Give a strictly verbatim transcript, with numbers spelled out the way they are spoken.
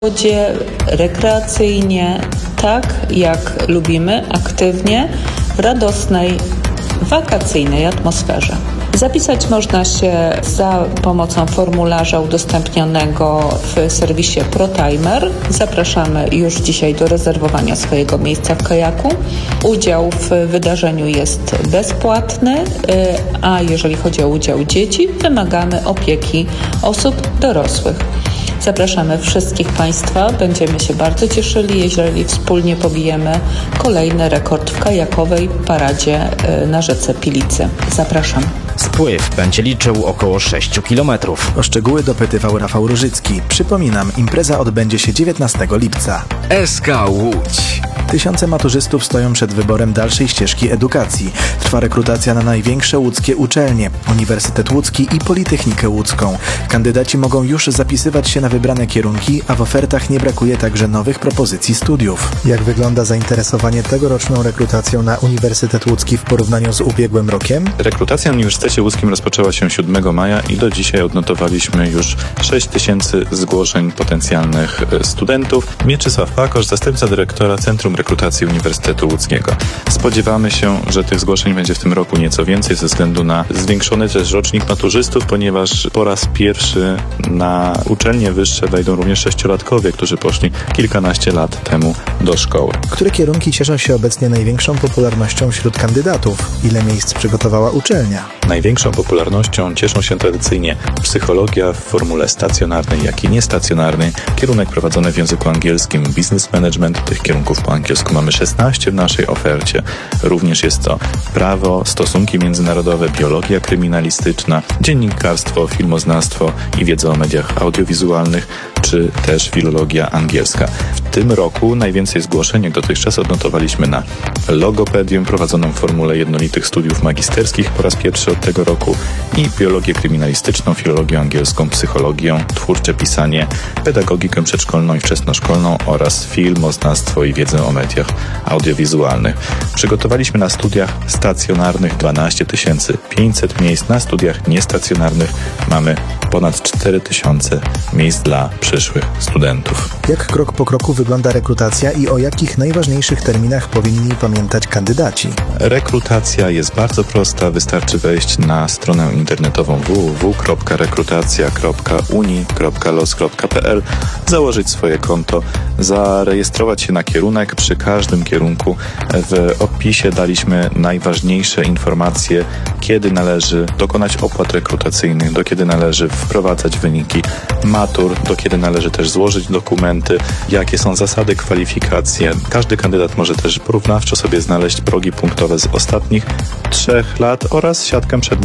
Wodzie rekreacyjnie, tak jak lubimy, aktywnie, w radosnej, wakacyjnej atmosferze. Zapisać można się za pomocą formularza udostępnionego w serwisie ProTimer. Zapraszamy już dzisiaj do rezerwowania swojego miejsca w kajaku. Udział w wydarzeniu jest bezpłatny, a jeżeli chodzi o udział dzieci, wymagamy opieki osób dorosłych. Zapraszamy wszystkich Państwa. Będziemy się bardzo cieszyli, jeżeli wspólnie pobijemy kolejny rekord w kajakowej paradzie na rzece Pilicy. Zapraszam. Spływ będzie liczył około sześć kilometrów. O szczegóły dopytywał Rafał Różycki. Przypominam, impreza odbędzie się dziewiętnastego lipca. S K Łódź. Tysiące maturzystów stoją przed wyborem dalszej ścieżki edukacji. Trwa rekrutacja na największe łódzkie uczelnie, Uniwersytet Łódzki i Politechnikę Łódzką. Kandydaci mogą już zapisywać się na wybrane kierunki, a w ofertach nie brakuje także nowych propozycji studiów. Jak wygląda zainteresowanie tegoroczną rekrutacją na Uniwersytet Łódzki w porównaniu z ubiegłym rokiem? Rekrutacja na Uniwersytecie Łódzkim rozpoczęła się siódmego maja i do dzisiaj odnotowaliśmy już sześć tysięcy zgłoszeń potencjalnych studentów. Mieczysław Pakosz, zastępca dyrektora Centrum Rekrutacji Uniwersytetu Łódzkiego. Spodziewamy się, że tych zgłoszeń będzie w tym roku nieco więcej ze względu na zwiększony też rocznik maturzystów, ponieważ po raz pierwszy na uczelnie wyższe wejdą również sześciolatkowie, którzy poszli kilkanaście lat temu do szkoły. Które kierunki cieszą się obecnie największą popularnością wśród kandydatów? Ile miejsc przygotowała uczelnia? Największą popularnością cieszą się tradycyjnie psychologia w formule stacjonarnej, jak i niestacjonarnej, kierunek prowadzony w języku angielskim, business management, tych kierunków po angielsku mamy szesnaście w naszej ofercie. Również jest to prawo, stosunki międzynarodowe, biologia kryminalistyczna, dziennikarstwo, filmoznawstwo i wiedza o mediach audiowizualnych, czy też filologia angielska. W tym roku najwięcej zgłoszeń jak dotychczas odnotowaliśmy na logopedię prowadzoną w formule jednolitych studiów magisterskich po raz pierwszy od tego roku i biologię kryminalistyczną, filologię angielską, psychologię, twórcze pisanie, pedagogikę przedszkolną i wczesnoszkolną oraz filmoznawstwo i wiedzę o mediach audiowizualnych. Przygotowaliśmy na studiach stacjonarnych dwanaście tysięcy pięćset miejsc, na studiach niestacjonarnych mamy ponad cztery tysiące miejsc dla przyszłych studentów. Jak krok po kroku wygląda rekrutacja i o jakich najważniejszych terminach powinni pamiętać kandydaci? Rekrutacja jest bardzo prosta. Wystarczy wejść na stronę internetową w w w kropka rekrutacja kropka uni kropka los kropka p l, założyć swoje konto, zarejestrować się na kierunek. Przy każdym kierunku w opisie daliśmy najważniejsze informacje, kiedy należy dokonać opłat rekrutacyjnych, do kiedy należy wprowadzać wyniki matur, do kiedy należy też złożyć dokumenty, jakie są zasady, kwalifikacje. Każdy kandydat może też porównawczo sobie znaleźć progi punktowe z ostatnich trzech lat oraz siatkę przedmiotową